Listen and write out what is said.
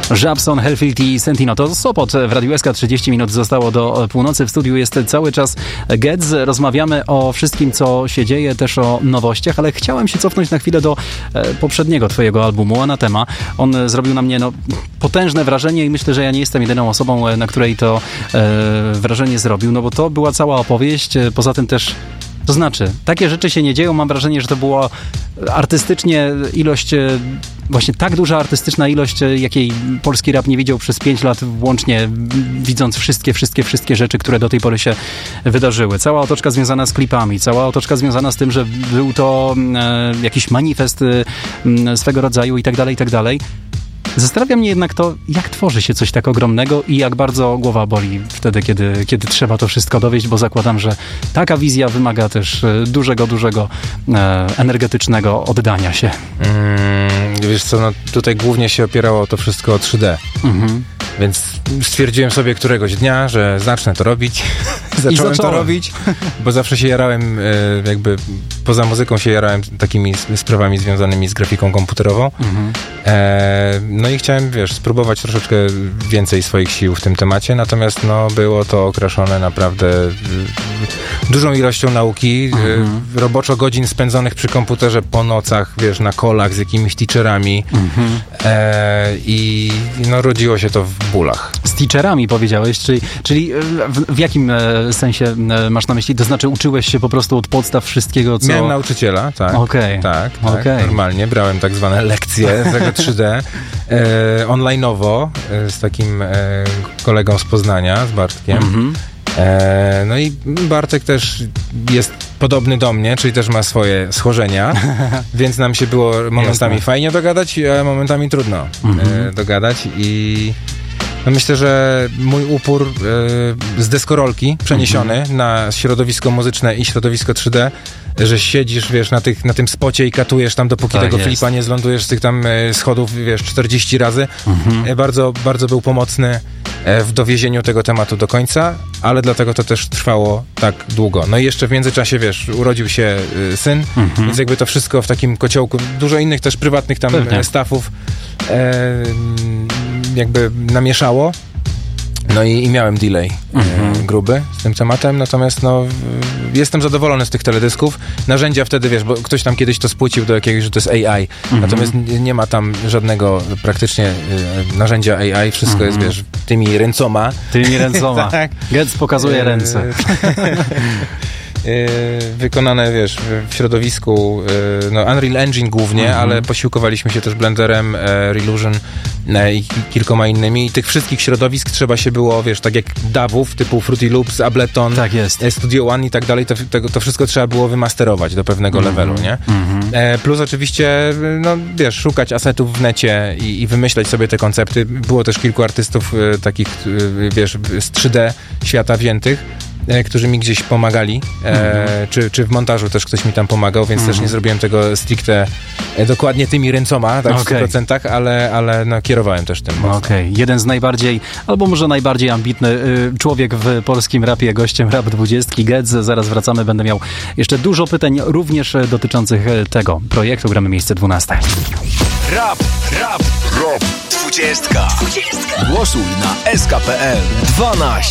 Żabson, Hellfield i Sentino. To Sopot w Radiu SK. 30 minut zostało do północy. W studiu jest cały czas Gedz. Rozmawiamy o wszystkim, co się dzieje, też o nowościach, ale chciałem się cofnąć na chwilę do poprzedniego twojego albumu, Anatema. On zrobił na mnie potężne wrażenie i myślę, że ja nie jestem jedyną osobą, na której to wrażenie zrobił, no bo to była cała opowieść. Poza tym też to znaczy, takie rzeczy się nie dzieją. Mam wrażenie, że to była artystycznie ilość, właśnie tak duża artystyczna ilość, jakiej polski rap nie widział przez 5 lat, włącznie widząc wszystkie rzeczy, które do tej pory się wydarzyły. Cała otoczka związana z klipami, cała otoczka związana z tym, że był to jakiś manifest swego rodzaju i tak dalej. Zastanawia mnie jednak to, jak tworzy się coś tak ogromnego i jak bardzo głowa boli wtedy, kiedy trzeba to wszystko dowieść, bo zakładam, że taka wizja wymaga też dużego energetycznego oddania się. Wiesz co, no tutaj głównie się opierało to wszystko o 3D. Więc stwierdziłem sobie któregoś dnia, że zacznę to robić. Zacząłem to robić, bo zawsze się jarałem, jakby poza muzyką się jarałem takimi sprawami związanymi z grafiką komputerową. No i chciałem, spróbować troszeczkę więcej swoich sił w tym temacie, natomiast było to okraszone naprawdę dużą ilością nauki, roboczo godzin spędzonych przy komputerze po nocach, na kolach z jakimiś teacherami i rodziło się to w bólach. Z teacherami powiedziałeś, czyli w jakim sensie masz na myśli? To znaczy uczyłeś się po prostu od podstaw wszystkiego, co... Miałem nauczyciela, tak. Tak, normalnie. Brałem tak zwane lekcje tego 3D online'owo z takim kolegą z Poznania, z Bartkiem. No i Bartek też jest podobny do mnie, czyli też ma swoje schorzenia, więc nam się było momentami fajnie dogadać, a momentami trudno dogadać i myślę, że mój upór z deskorolki przeniesiony na środowisko muzyczne i środowisko 3D, że siedzisz, na tym spocie i katujesz tam, dopóki tego flipa nie zlądujesz z tych tam schodów, 40 razy. Bardzo, bardzo był pomocny w dowiezieniu tego tematu do końca, ale dlatego to też trwało tak długo. No i jeszcze w międzyczasie, urodził się syn, więc jakby to wszystko w takim kociołku, dużo innych też prywatnych tam staffów jakby namieszało. No i miałem delay gruby z tym tematem, natomiast jestem zadowolony z tych teledysków. Narzędzia wtedy, bo ktoś tam kiedyś to spłucił do jakiegoś, że to jest AI, natomiast nie ma tam żadnego praktycznie narzędzia AI, wszystko jest, tymi ręcoma. Tak. Gedz pokazuje ręce. Wykonane, w środowisku Unreal Engine głównie, ale posiłkowaliśmy się też Blenderem, Relusion i kilkoma innymi. I tych wszystkich środowisk trzeba się było, tak jak DAW-ów typu Fruity Loops, Ableton, Studio One i tak dalej, to wszystko trzeba było wymasterować do pewnego levelu, nie? Plus oczywiście, szukać asetów w necie i wymyślać sobie te koncepty. Było też kilku artystów takich, z 3D świata wziętych, którzy mi gdzieś pomagali, czy w montażu też ktoś mi tam pomagał, więc też nie zrobiłem tego stricte dokładnie tymi ręcoma, tak w 100%, ale kierowałem też tym mocno. Jeden z najbardziej, albo może najbardziej ambitny człowiek w polskim rapie, gościem Rap 20, Gedz. Zaraz wracamy, będę miał jeszcze dużo pytań, również dotyczących tego projektu. Gramy miejsce 12. Rap 20. Głosuj na SK.pl 12.